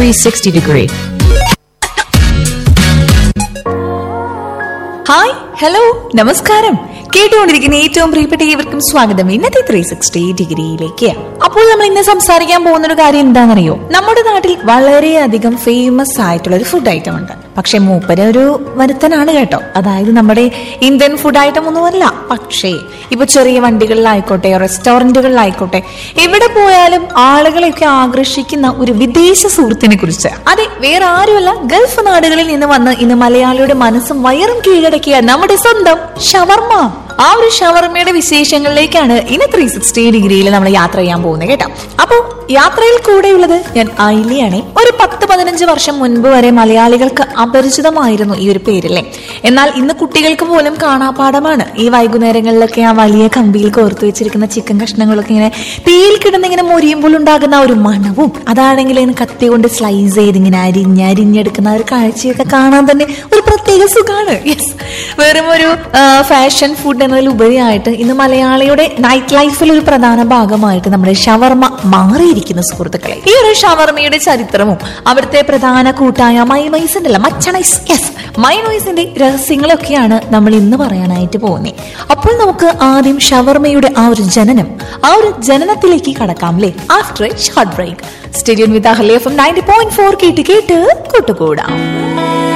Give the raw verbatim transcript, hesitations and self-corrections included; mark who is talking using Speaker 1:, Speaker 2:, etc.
Speaker 1: three sixty degree.
Speaker 2: Hi, hello, നമസ്കാരം. കേട്ടുകൊണ്ടിരിക്കുന്ന ഏറ്റവും പ്രിയപ്പെട്ട ഏവർക്കും സ്വാഗതം ഇന്നത്തെ ത്രീ സിക്സ്റ്റി ഡിഗ്രിയിലേക്ക്. അപ്പോൾ നമ്മൾ ഇന്ന് സംസാരിക്കാൻ പോകുന്ന ഒരു കാര്യം എന്താണെന്നറിയോ? നമ്മുടെ നാട്ടിൽ വളരെയധികം ഫേമസ് ആയിട്ടുള്ള ഒരു ഫുഡ് ഐറ്റം ഉണ്ട്. പക്ഷെ മൂപ്പര് ഒരു വരുത്തനാണ് കേട്ടോ. അതായത് നമ്മുടെ ഇന്ത്യൻ ഫുഡ് ഐറ്റം ഒന്നുമല്ല. പക്ഷേ ഇപ്പൊ ചെറിയ വണ്ടികളിലായിക്കോട്ടെ, റെസ്റ്റോറന്റുകളിലായിക്കോട്ടെ, എവിടെ പോയാലും ആളുകളെയൊക്കെ ആകർഷിക്കുന്ന ഒരു വിദേശ സുഹൃത്തിനെ കുറിച്ച്. അതെ, വേറെ ആരുമല്ല, ഗൾഫ് നാടുകളിൽ നിന്ന് വന്ന് ഇന്ന് മലയാളിയുടെ മനസ്സും വയറും കീഴടക്കിയ നമ്മുടെ സ്വന്തം ഷവർമ്മ. ആ ഒരു ഷവർമ്മയുടെ വിശേഷങ്ങളിലേക്കാണ് ഇന്ന് ത്രീ സിക്സ്റ്റി ഡിഗ്രിയിൽ നമ്മൾ യാത്ര ചെയ്യാൻ പോകുന്നത് കേട്ടോ. അപ്പൊ യാത്രയിൽ കൂടെയുള്ളത് ഞാൻ ഐലിയാണ്. ഒരു പത്ത് പതിനഞ്ച് വർഷം മുൻപ് വരെ മലയാളികൾക്ക് അപരിചിതമായിരുന്നു ഈ ഒരു പേരില്ലേ. എന്നാൽ ഇന്ന് കുട്ടികൾക്ക് പോലും കാണാപാഠമാണ്. ഈ വൈകുന്നേരങ്ങളിലൊക്കെ ആ വലിയ കമ്പിയിൽ കോർത്തു വെച്ചിരിക്കുന്ന ചിക്കൻ കഷ്ണങ്ങളൊക്കെ ഇങ്ങനെ തീയിൽ കിടന്ന് ഇങ്ങനെ മൊരിയുമ്പോൾ ഉണ്ടാകുന്ന ഒരു മണവും, അതാണെങ്കിൽ ഇങ്ങനെ കത്തി കൊണ്ട് സ്ലൈസ് ചെയ്ത് ഇങ്ങനെ അരിഞ്ഞ് അരിഞ്ഞെടുക്കുന്ന ഒരു കാഴ്ചയൊക്കെ കാണാൻ തന്നെ ഒരു പ്രത്യേക സുഖമാണ്. യെസ്, വെറും ഒരു ഫാഷൻ ഫുഡ് എന്നതിലുപരിയായിട്ട് ഇന്ന് മലയാളിയുടെ നൈറ്റ് ലൈഫിൽ ഒരു പ്രധാന ഭാഗമായിട്ട് നമ്മുടെ ഷവർമ്മ മാറിയിരിക്കുന്ന സുഹൃത്തുക്കളെ. ഈ ഒരു ഷവർമ്മയുടെ ചരിത്രവും അവിടുത്തെ പ്രധാന കൂട്ടായ മൈനോയ്സ് ഉണ്ടല്ലോ, മച്ചണൈസ്, യെസ്, മൈനോയ്സിന്റെ രഹസ്യങ്ങളൊക്കെയാണ് നമ്മൾ ഇന്ന് പറയാനായിട്ട് പോകുന്നത്. അപ്പോൾ നമുക്ക് ആദ്യം ഷവർമ്മയുടെ ആ ഒരു ജനനം, ആ ഒരു ജനനത്തിലേക്ക് കടക്കാം അല്ലേ. After A short break stadium with Ahalia F M ninety point four കേട്ട് കേട്ട് കൂട്ടുകൂടാം.